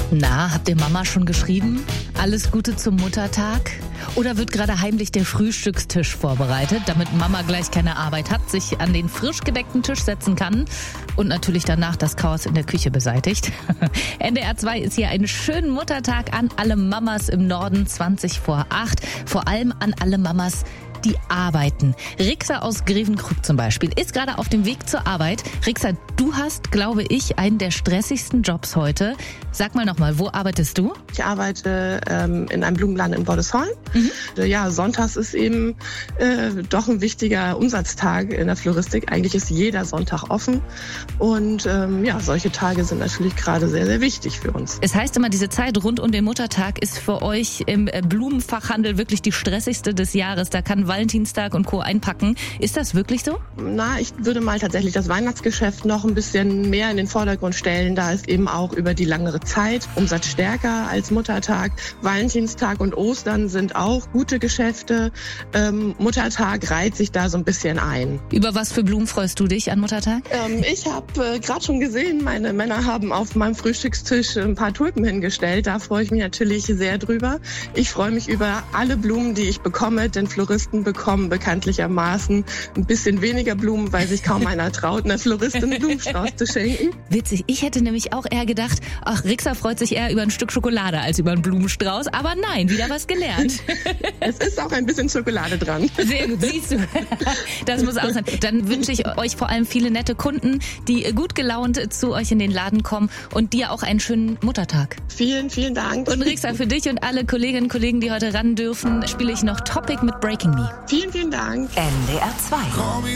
Na, habt ihr Mama schon geschrieben? Alles Gute zum Muttertag? Oder wird gerade heimlich der Frühstückstisch vorbereitet, damit Mama gleich keine Arbeit hat, sich an den frisch gedeckten Tisch setzen kann und natürlich danach das Chaos in der Küche beseitigt? NDR 2 ist hier einen schönen Muttertag an alle Mamas im Norden, 7:20 vor allem an alle Mamas, die arbeiten. Rixa aus Grevenkrug zum Beispiel ist gerade auf dem Weg zur Arbeit. Rixa, du hast, glaube ich, einen der stressigsten Jobs heute. Sag mal nochmal, wo arbeitest du? Ich arbeite in einem Blumenladen in Bordesholm. Ja, sonntags ist eben doch ein wichtiger Umsatztag in der Floristik. Eigentlich ist jeder Sonntag offen. Und ja, solche Tage sind natürlich gerade sehr, sehr wichtig für uns. Es heißt immer, diese Zeit rund um den Muttertag ist für euch im Blumenfachhandel wirklich die stressigste des Jahres. Da kann Valentinstag und Co. einpacken. Ist das wirklich so? Na, ich würde mal tatsächlich das Weihnachtsgeschäft noch ein bisschen mehr in den Vordergrund stellen. Da ist eben auch über die langere Zeit Umsatz stärker als Muttertag. Valentinstag und Ostern sind auch gute Geschäfte. Muttertag reiht sich da so ein bisschen ein. Über was für Blumen freust du dich an Muttertag? Ich habe gerade schon gesehen, meine Männer haben auf meinem Frühstückstisch ein paar Tulpen hingestellt. Da freue ich mich natürlich sehr drüber. Ich freue mich über alle Blumen, die ich bekomme, denn Floristen bekommen bekanntlichermaßen ein bisschen weniger Blumen, weil sich kaum einer traut, einer Floristin einen Blumenstrauß zu schenken. Witzig, ich hätte nämlich auch eher gedacht, ach, Rixa freut sich eher über ein Stück Schokolade als über einen Blumenstrauß, aber nein, wieder was gelernt. Es ist auch ein bisschen Schokolade dran. Sehr gut, siehst du. Das muss auch sein. Dann wünsche ich euch vor allem viele nette Kunden, die gut gelaunt zu euch in den Laden kommen und dir auch einen schönen Muttertag. Vielen, vielen Dank. Und Rixa, für dich und alle Kolleginnen und Kollegen, die heute ran dürfen, spiele ich noch Topic mit Breaking Me. Vielen, vielen Dank. NDR 2.